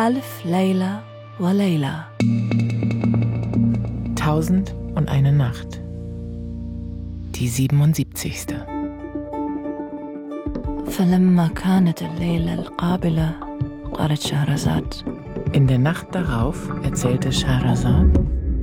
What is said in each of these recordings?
ألف ليلة وليلة. 1001 Nacht. Die 77. فلما كانت الليلة القابلة قالت شهرزاد. In der Nacht darauf erzählte Scheherazad: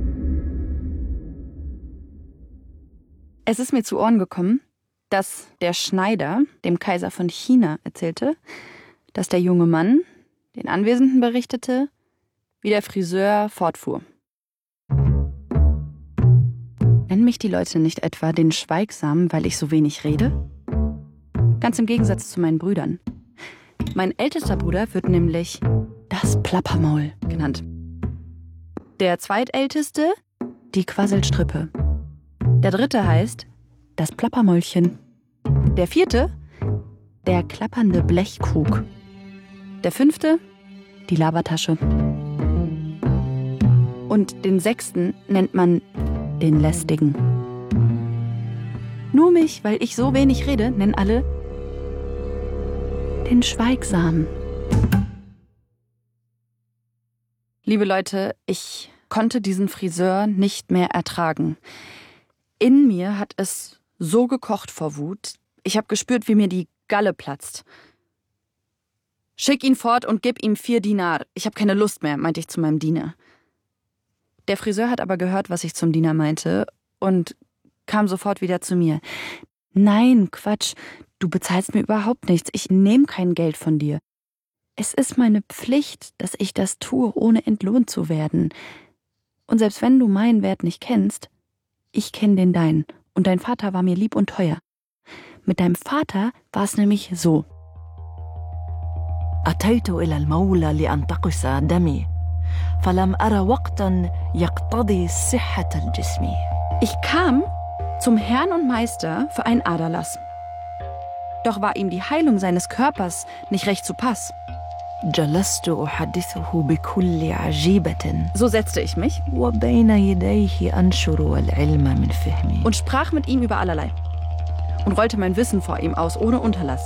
Es ist mir zu Ohren gekommen, dass der Schneider dem Kaiser von China erzählte, dass der junge Mann den Anwesenden berichtete, wie der Friseur fortfuhr. Nennen mich die Leute nicht etwa den Schweigsamen, weil ich so wenig rede? Ganz im Gegensatz zu meinen Brüdern. Mein ältester Bruder wird nämlich das Plappermaul genannt. Der zweitälteste die Quasselstrippe. Der dritte heißt das Plappermäulchen. Der vierte der klappernde Blechkrug. Der fünfte die Labertasche. Und den sechsten nennt man den Lästigen. Nur mich, weil ich so wenig rede, nennen alle den Schweigsamen. Liebe Leute, ich konnte diesen Friseur nicht mehr ertragen. In mir hat es so gekocht vor Wut. Ich habe gespürt, wie mir die Galle platzt. Schick ihn fort und gib ihm 4 Dinar. Ich habe keine Lust mehr, meinte ich zu meinem Diener. Der Friseur hat aber gehört, was ich zum Diener meinte und kam sofort wieder zu mir. Nein, Quatsch, du bezahlst mir überhaupt nichts. Ich nehme kein Geld von dir. Es ist meine Pflicht, dass ich das tue, ohne entlohnt zu werden. Und selbst wenn du meinen Wert nicht kennst, ich kenne den deinen. Und dein Vater war mir lieb und teuer. Mit deinem Vater war es nämlich so. أتيت إلى المولى لأن تقص دمي فلم أرى وقتا يقتضي صحة الجسم. Ich kam zum Herrn und Meister für einen Aderlass. Doch war ihm die Heilung seines Körpers nicht recht zu Pass. جلست أحدثه بكل عجيبة. So setzte ich mich وبين يديه أنشر العلم من فهمي. und sprach mit ihm über allerlei und rollte mein Wissen vor ihm aus, ohne Unterlass.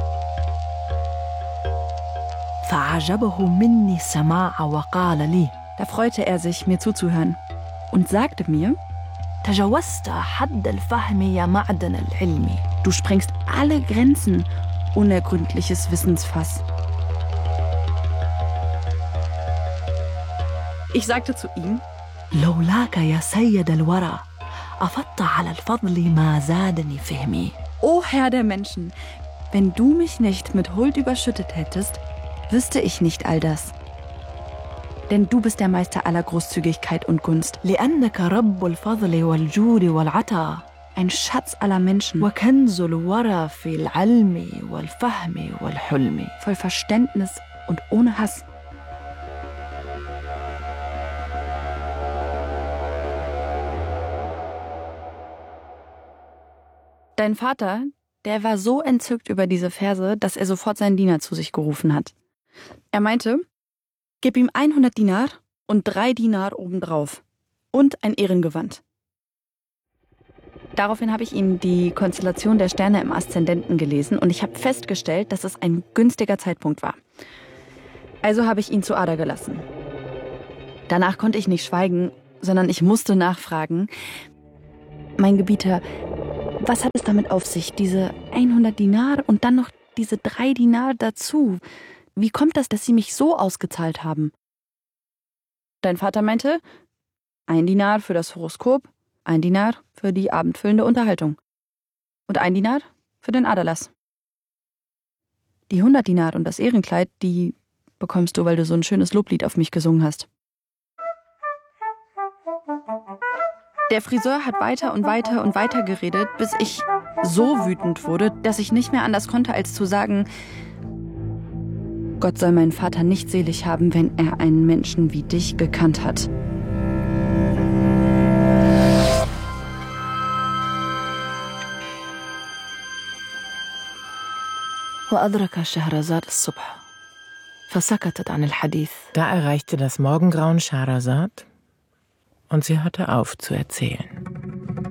فعجبه مني سماع وقال لي. Da freute er sich, mir zuzuhören und sagte mir: تجاوزت حد الفهم يا معدن العلم. Du sprengst alle Grenzen unergründliches Wissensfass. Ich sagte zu ihm: لولاك يا سيد الورى أفضت على الفضل ما زادني فهمي. O Herr der Menschen, wenn du mich nicht mit Huld überschüttet hättest, wüsste ich nicht all das. Denn du bist der Meister aller Großzügigkeit und Gunst. لأنك رب الفضل والجود والعطاء. Ein Schatz aller Menschen. وكنز الورى في العلم والفهم والحلم. Voll Verständnis und ohne Hass. Dein Vater, der war so entzückt über diese Verse, dass er sofort seinen Diener zu sich gerufen hat. Er meinte: Gib ihm 100 Dinar und 3 Dinar obendrauf und ein Ehrengewand. Daraufhin habe ich ihn die Konstellation der Sterne im Aszendenten gelesen und ich habe festgestellt, dass es ein günstiger Zeitpunkt war. Also habe ich ihn zu Ader gelassen. Danach konnte ich nicht schweigen, sondern ich musste nachfragen: Mein Gebieter, was hat es damit auf sich, diese 100 Dinar und dann noch diese 3 Dinar dazu? Wie kommt das, dass Sie mich so ausgezahlt haben? Dein Vater meinte: 1 Dinar für das Horoskop, 1 Dinar für die abendfüllende Unterhaltung und 1 Dinar für den Aderlass. Die 100 Dinar und das Ehrenkleid, die bekommst du, weil du so ein schönes Loblied auf mich gesungen hast. Der Friseur hat weiter und weiter und weiter geredet, bis ich so wütend wurde, dass ich nicht mehr anders konnte, als zu sagen: Gott soll meinen Vater nicht selig haben, wenn er einen Menschen wie dich gekannt hat. وأدرك شهرزاد الصبح فسكتت عن الحديث. Da erreichte das Morgengrauen Scheherazad und sie hörte auf zu erzählen.